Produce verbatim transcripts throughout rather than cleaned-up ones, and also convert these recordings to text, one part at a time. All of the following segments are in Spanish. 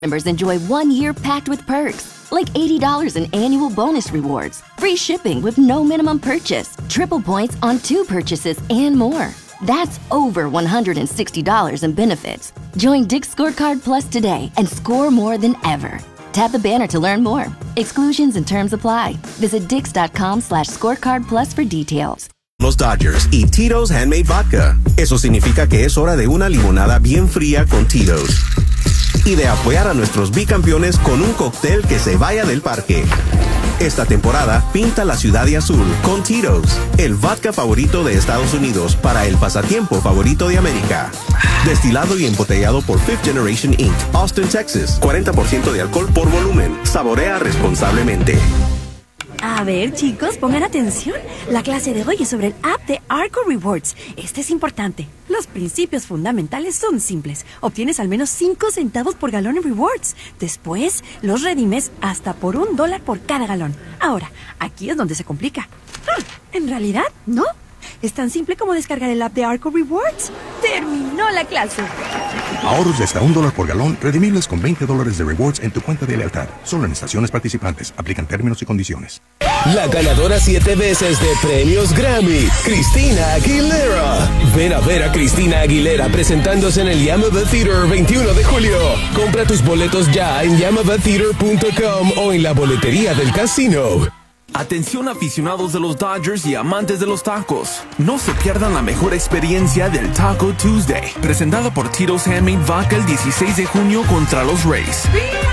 Members enjoy one year packed with perks, like eighty dollars in annual bonus rewards, free shipping with no minimum purchase, triple points on two purchases, and more. That's over one hundred sixty dollars in benefits. Join Dick's Scorecard Plus today and score more than ever. Tap the banner to learn more. Exclusions and terms apply. Visit dix.com slash scorecard plus for details. Los Dodgers y Tito's Handmade Vodka. Eso significa que es hora de una limonada bien fría con Tito's. Y de apoyar a nuestros bicampeones con un cóctel que se vaya del parque. Esta temporada, pinta la ciudad de azul con Tito's, el vodka favorito de Estados Unidos para el pasatiempo favorito de América. Destilado y embotellado por Fifth Generation incorporated, Austin, Texas. cuarenta por ciento de alcohol por volumen. Saborea responsablemente. A ver, chicos, pongan atención. La clase de hoy es sobre el app de Arco Rewards. Este es importante. Los principios fundamentales son simples. Obtienes al menos cinco centavos por galón en rewards. Después, los redimes hasta por un dólar por cada galón. Ahora, aquí es donde se complica. Hmm, en realidad, no. Es tan simple como descargar el app de Arco Rewards. ¡Terminó la clase! Ahorros de hasta un dólar por galón, redimibles con veinte dólares de rewards en tu cuenta de lealtad. Solo en estaciones participantes. Aplican términos y condiciones. La ganadora siete veces de premios Grammy, Christina Aguilera. Ven a ver a Christina Aguilera presentándose en el Yamava Theater veintiuno de julio. Compra tus boletos ya en yamava theater punto com o en la boletería del casino. Atención aficionados de los Dodgers y amantes de los tacos. No se pierdan la mejor experiencia del Taco Tuesday, presentada por Tito's Handmade Vodka el dieciséis de junio contra los Rays.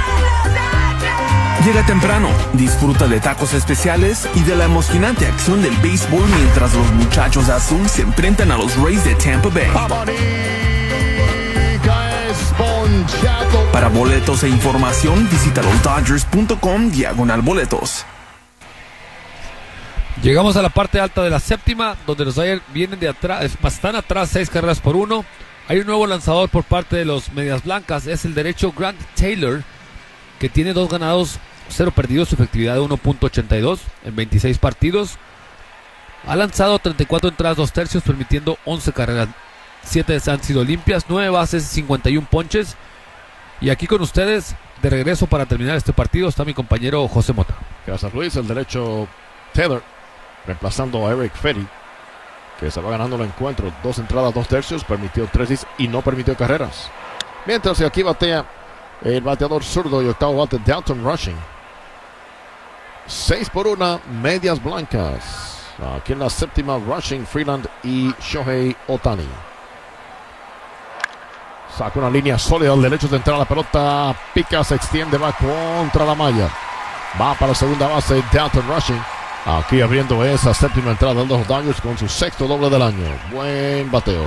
Llega temprano, disfruta de tacos especiales y de la emocionante acción del béisbol mientras los muchachos de azul se enfrentan a los Rays de Tampa Bay. Para boletos e información, visita los dodgers punto com diagonal boletos. Llegamos a la parte alta de la séptima, donde los Dodgers vienen de atrás, están atrás seis carreras por uno. Hay un nuevo lanzador por parte de los Medias Blancas, es el derecho Grant Taylor, que tiene dos ganados, cero perdidos, su efectividad de uno punto ochenta y dos en veintiséis partidos. Ha lanzado treinta y cuatro entradas, dos tercios, permitiendo once carreras, siete han sido limpias, nueve bases, cincuenta y uno ponches. Y aquí con ustedes, de regreso para terminar este partido, está mi compañero José Mota. Gracias, Luis. El derecho Taylor reemplazando a Eric Fetty, que se va ganando el encuentro. Dos entradas, dos tercios, permitió tres hits y no permitió carreras. Mientras que aquí batea el bateador zurdo y octavo bate Dalton Rushing. Seis por una, Medias Blancas. Aquí en la séptima, Rushing, Freeland y Shohei Ohtani. Saca una línea sólida al derecho de entrar a la pelota. Pica, se extiende, va contra la malla. Va para la segunda base Dalton Rushing. Aquí abriendo esa séptima entrada de los Dodgers con su sexto doble del año. Buen bateo.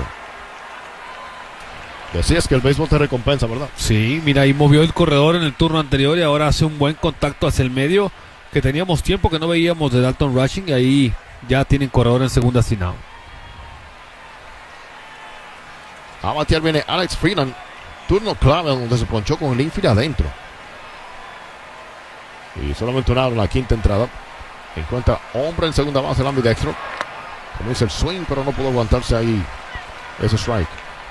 Decías que el béisbol te recompensa, ¿verdad? Sí, mira, ahí movió el corredor en el turno anterior y ahora hace un buen contacto hacia el medio, que teníamos tiempo que no veíamos de Dalton Rushing, y ahí ya tienen corredor en segunda sin out. A batear viene Alex Freeland. Turno clave donde se ponchó con el infield adentro. Y solamente un out en la quinta entrada. Encuentra hombre en segunda base, el ambidextro. Comienza el swing, pero no pudo aguantarse ahí ese strike.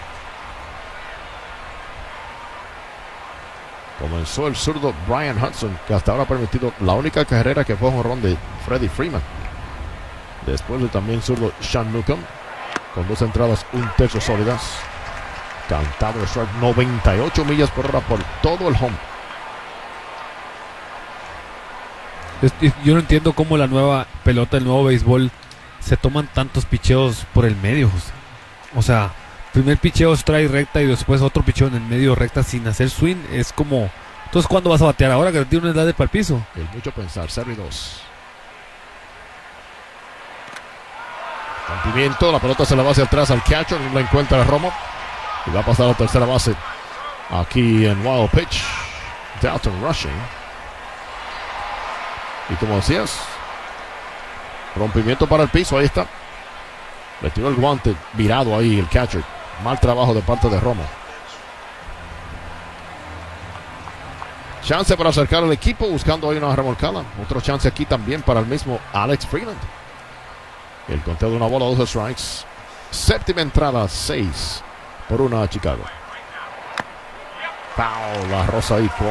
Comenzó el zurdo Brian Hudson, que hasta ahora ha permitido la única carrera que fue jonrón de Freddie Freeman. Después de también zurdo Sean Newcomb, con dos entradas, un tercio sólidas. Cantado de strike, noventa y ocho millas por hora por todo el home. Yo no entiendo cómo la nueva pelota, el nuevo béisbol, se toman tantos picheos por el medio, José. O sea, primer picheo strike recta y después otro picheo en el medio recta sin hacer swing. Es como, entonces ¿cuándo vas a batear? Ahora que tiene una edad de para el piso. Es mucho pensar, cero y dos. Rompimiento, la pelota se la va hacia atrás al catcher, no la encuentra Romo. Y va a pasar a la tercera base. Aquí en wild pitch, Dalton Rushing. Y como decías, rompimiento para el piso, ahí está. Le tiró el guante virado ahí el catcher. Mal trabajo de parte de Romo. Chance para acercar al equipo, buscando ahí una remolcada. Otro chance aquí también para el mismo Alex Freeland. El conteo de una bola, dos strikes. Séptima entrada, seis por una a Chicago. Powell la rosa ahí con